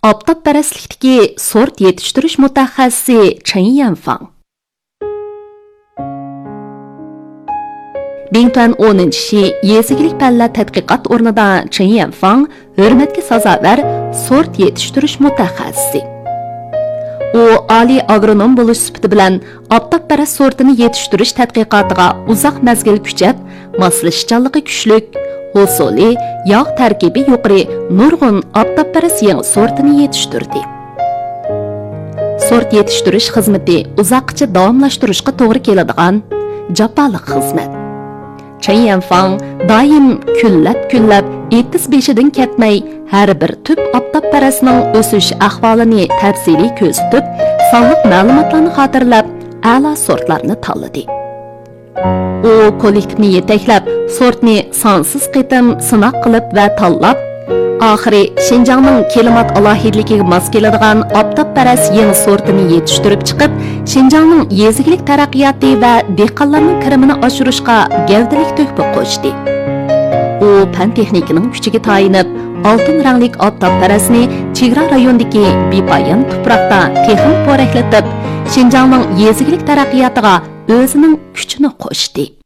Optopparastlikdagi sort yetishtirish mutaxassisi Chen Yanfang. Bingtuan 10-shi yezikilik fanlar tadqiqot o'rnida Chen Yanfang hurmatga sazovor sort yetishtirish mutaxassisi. U oliy agronom bo'lish sifati bilan optopparast sortini yetishtirish tadqiqotiga uzoq mazgil kuchab, moslashchanligi kuchlik, hosili, yog' tarkibi yuqori nurg'un optopparast yangi sortini yetishtirdi. Sort yetishtirish xizmati uzoqcha davomlashtirishga to'g'ri keladigan jafoliq xizmat. Chen Yanfang doim kunlab etis beshidan ketmay har bir tub optopparastning o'sish ahvolini tafsiliy ko'rsatib, sonliq ma'lumotlarni xotirlab, a'lo sortlarni tanladi. U kollektivni yetaklab, sortni sonsiz qitim sinaq qilib va tanlab, oxiri Xinjiangning klimat alohidligiga mos keladigan optopparast yangi sortini yetishtirib chiqib, Xinjiangning yezikilik taraqqiyoti va dehqonlarning kirimini oshirishga gavdalik to'hfa qo'shdi. U fan texnikaning kuchiga tayinib, oltin ranglik optopparastni chegara rayondagi bepoyon tuproqda texnik poraklatib, Xinjiangning yezikilik taraqqiyotiga o'zining kuchini qo'shdi.